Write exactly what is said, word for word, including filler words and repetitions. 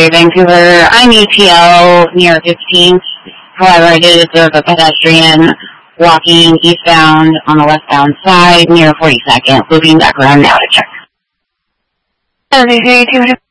Cemetery, Vancouver. I'm E T L near fifteenth. However, I did observe a pedestrian walking eastbound on the westbound side near forty-second. Looping back around now to check. seventy-three, two hundred.